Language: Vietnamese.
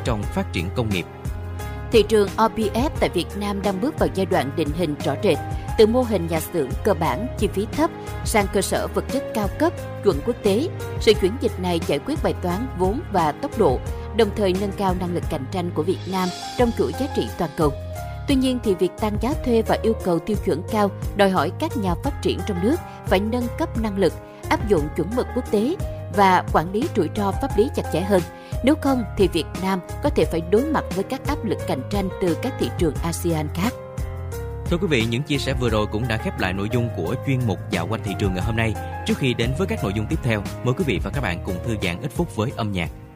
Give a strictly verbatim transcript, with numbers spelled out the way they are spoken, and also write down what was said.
trong phát triển công nghiệp. Thị trường o pê ép tại Việt Nam đang bước vào giai đoạn định hình rõ rệt, từ mô hình nhà xưởng cơ bản, chi phí thấp sang cơ sở vật chất cao cấp, chuẩn quốc tế. Sự chuyển dịch này giải quyết bài toán vốn và tốc độ, đồng thời nâng cao năng lực cạnh tranh của Việt Nam trong chuỗi giá trị toàn cầu. Tuy nhiên thì việc tăng giá thuê và yêu cầu tiêu chuẩn cao đòi hỏi các nhà phát triển trong nước phải nâng cấp năng lực, áp dụng chuẩn mực quốc tế và quản lý rủi ro pháp lý chặt chẽ hơn. Nếu không thì Việt Nam có thể phải đối mặt với các áp lực cạnh tranh từ các thị trường a sê an khác. Thưa quý vị, những chia sẻ vừa rồi cũng đã khép lại nội dung của chuyên mục Dạo quanh thị trường ngày hôm nay. Trước khi đến với các nội dung tiếp theo, mời quý vị và các bạn cùng thư giãn ít phút với âm nhạc.